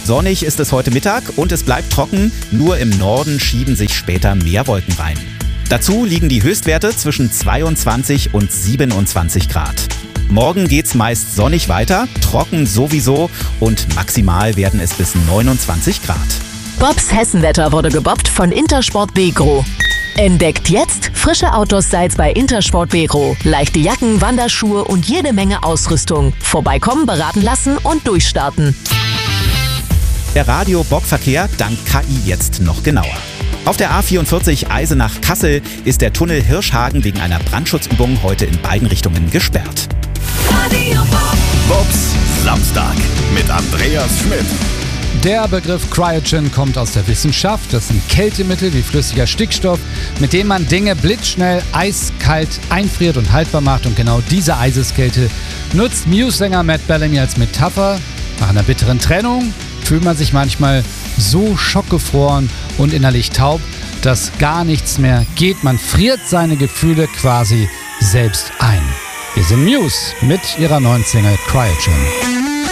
Sonnig ist es heute Mittag und es bleibt trocken. Nur im Norden schieben sich später mehr Wolken rein. Dazu liegen die Höchstwerte zwischen 22 und 27 Grad. Morgen geht's meist sonnig weiter, trocken sowieso und maximal werden es bis 29 Grad. Bobs Hessenwetter wurde gebobbt von Intersport Begro. Entdeckt jetzt frische Outdoor-Styles bei Intersport Begro. Leichte Jacken, Wanderschuhe und jede Menge Ausrüstung. Vorbeikommen, beraten lassen und durchstarten. Der Radio-Bob-Verkehr dank KI jetzt noch genauer. Auf der A44 Eisenach-Kassel ist der Tunnel Hirschhagen wegen einer Brandschutzübung heute in beiden Richtungen gesperrt. Radio Bob. Bobs Samstag mit Andreas Schmidt. Der Begriff Cryogen kommt aus der Wissenschaft. Das sind Kältemittel wie flüssiger Stickstoff, mit dem man Dinge blitzschnell eiskalt einfriert und haltbar macht. Und genau diese Eiseskälte nutzt Muse-Sänger Matt Bellamy als Metapher. Nach einer bitteren Trennung fühlt man sich manchmal so schockgefroren und innerlich taub, dass gar nichts mehr geht. Man friert seine Gefühle quasi selbst ein. Wir sind Muse mit ihrer neuen Single Cryogen.